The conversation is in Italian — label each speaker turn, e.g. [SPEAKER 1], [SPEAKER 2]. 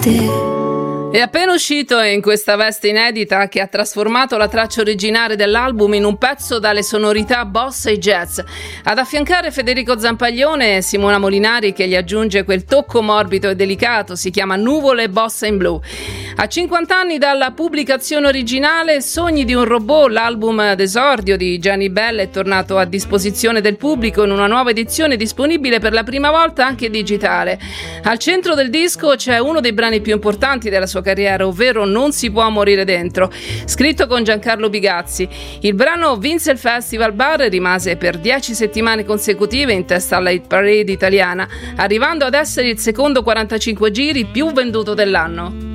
[SPEAKER 1] È appena uscito in questa veste inedita che ha trasformato la traccia originale dell'album in un pezzo dalle sonorità bossa e jazz. Ad affiancare Federico Zampaglione e Simona Molinari, che gli aggiunge quel tocco morbido e delicato, si chiama Nuvole Bossa in Blu. A 50 anni dalla pubblicazione originale, Sogni di un robot, l'album d'esordio di Gianni Bella, è tornato a disposizione del pubblico in una nuova edizione disponibile per la prima volta anche digitale. Al centro del disco c'è uno dei brani più importanti della sua carriera, ovvero Non si può morire dentro, scritto con Giancarlo Bigazzi. Il brano vinse il Festival Bar e rimase per 10 settimane consecutive in testa alla hit parade italiana, arrivando ad essere il secondo 45 giri più venduto dell'anno.